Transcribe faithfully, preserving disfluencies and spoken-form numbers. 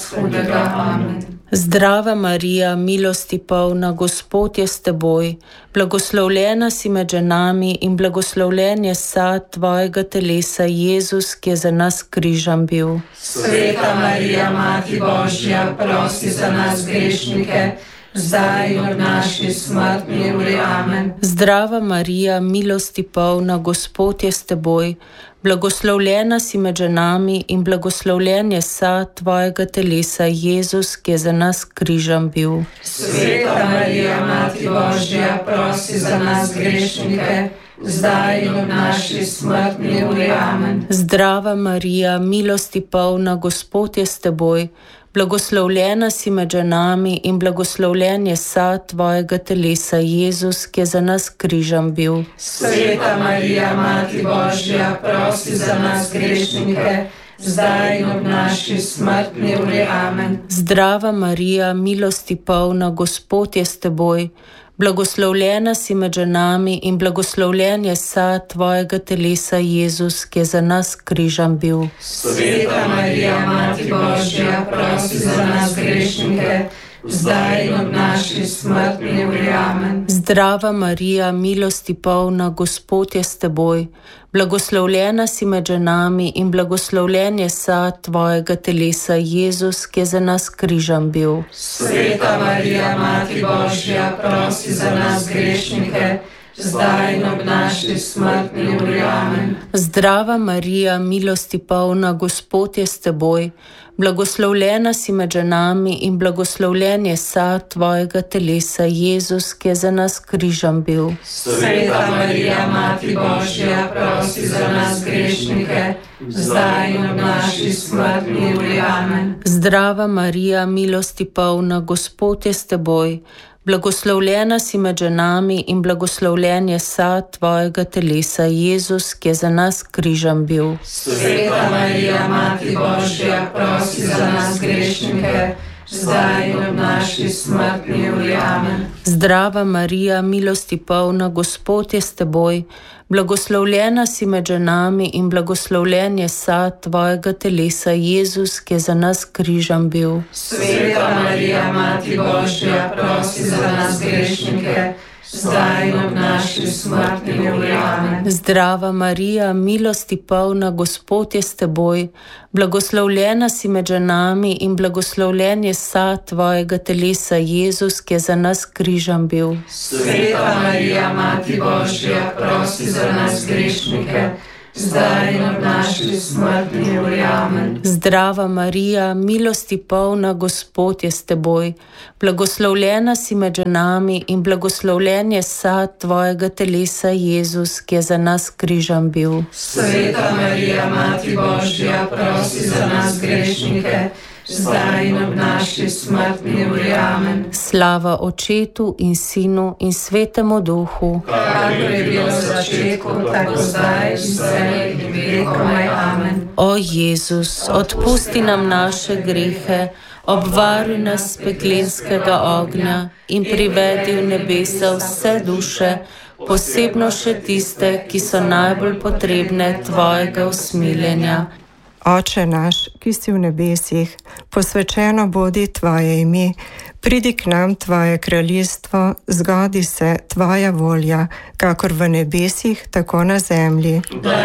hudega. Amen. Zdrava Marija, milosti polna, Gospod je s teboj, blagoslovljena si med ženami in blagoslovljen je sad tvojega telesa, Jezus, ki je za nas križan bil. Sveta Marija, Mati Božja, prosi za nas grešnike, zdaj in ob naši smrtni uri. Amen. Zdrava Marija, milosti polna, Gospod je s teboj, blagoslovljena si med ženami in blagoslovljen je sad tvojega telesa, Jezus, ki je za nas križan bil. Sveta Marija, Mati Božja, prosi za nas grešnike, zdaj in ob naši smrtni uri. Amen. Zdrava Marija, milosti polna, Gospod je s teboj, blagoslovljena si med ženami in blagoslovljen je sad tvojega telesa, Jezus, ki je za nas križan bil. Sveta Marija, Mati Božja, prosi za nas grešnike, zdaj in ob naši smrtni uri. Amen. Zdrava Marija, milosti polna, Gospod je s teboj, blagoslovljena si med ženami in blagoslovljen je sad tvojega telesa, Jezus, ki je za nas križan bil. Sveta Marija, Mati Božja, prosi za nas grešnike, zdaj in ob naši smrtni uri. Amen. Zdrava Marija, milosti polna, Gospod je s teboj, blagoslovljena si med ženami in blagoslovljen je sad tvojega telesa, Jezus, ki je za nas križan bil. Sveta Marija, Mati Božja, prosi za nas grešnike, zdaj in ob naši smrtni uri. Amen. Zdrava Marija, milosti polna, Gospod je s teboj, blagoslovljena si med ženami in blagoslovljen je sad tvojega telesa, Jezus, ki je za nas križan bil. Sveta Marija, Mati Božja, prosi za nas grešnike, zdaj in ob naši smrtni uri. Amen. Zdrava Marija, milosti polna, Gospod je s teboj, blagoslovljena si med ženami in blagoslovljen je sad tvojega telesa, Jezus, ki je za nas križan bil. Sveta Marija, Mati Božja, prosi za nas grešnike, zdaj in ob naši smrtni uri. Amen. Zdrava Marija, milosti polna, Gospod je s teboj, blagoslovljena si med ženami in blagoslovljen je sad tvojega telesa, Jezus, ki je za nas križan bil. Sveta Marija, Mati Božja, prosi za nas grešnike, zdaj in ob naši smrtni uri. Amen. Zdrava Marija, milosti polna, Gospod je s teboj, blagoslovljena si med ženami in blagoslovljen je sad tvojega telesa, Jezus, ki je za nas križan bil. Sveta Marija, Mati Božja, prosi za nas grešnike, zdaj in ob naši smrtni uri. Amen. Zdrava Marija, milosti polna, Gospod je s teboj, blagoslovljena si med ženami in blagoslovljen je sad tvojega telesa, Jezus, ki je za nas križan bil. Sveta Marija, Mati Božja, prosi za nas grešnike, zdaj in ob naši smrtni uri. Amen. Slava Očetu in Sinu in Svetemu Duhu, kakor je bilo v začetku, tako zdaj in vselej in vekomaj. Amen. O Jezus, odpusti nam naše grehe, obvaruj nas s peklenskega ognja in privedi v nebesa vse duše, posebno še tiste, ki so najbolj potrebne tvojega usmiljenja. Oče naš, ki si v nebesih, posvečeno bodi tvoje ime, pridi k nam tvoje kraljestvo, zgodi se tvoja volja, kakor v nebesih, tako na zemlji. Daj